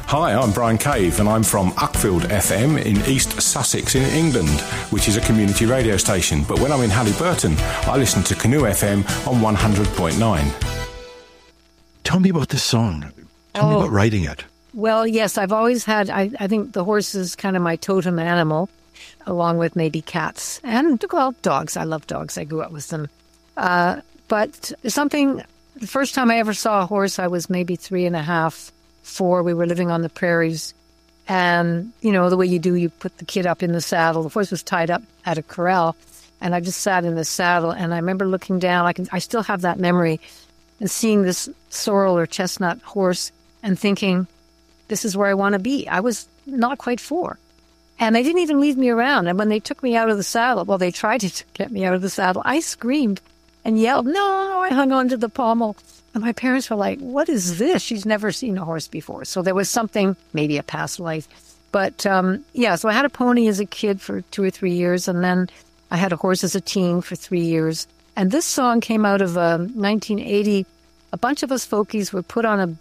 Hi, I'm Brian Cave and I'm from Uckfield FM in East Sussex in England, which is a community radio station. But when I'm in Halliburton, I listen to Canoe FM on 100.9. Tell me about this song. Tell me about writing it. Well, yes, I've always had, I think the horse is kind of my totem animal, along with maybe cats and, well, dogs. I love dogs. I grew up with them. But the first time I ever saw a horse, I was maybe 3.5, 4. We were living on the prairies. And, you know, the way you do, you put the kid up in the saddle. The horse was tied up at a corral. And I just sat in the saddle. And I remember looking down. I still have that memory. And seeing this sorrel or chestnut horse and thinking, this is where I want to be. I was not quite 4. And they didn't even leave me around. And when they took me out of the saddle, well, they tried to get me out of the saddle. I screamed and yelled, no, I hung on to the pommel. And my parents were like, what is this? She's never seen a horse before. So there was something, maybe a past life. But so I had a pony as a kid for 2 or 3 years. And then I had a horse as a teen for 3 years. And this song came out of 1980. A bunch of us folkies were put on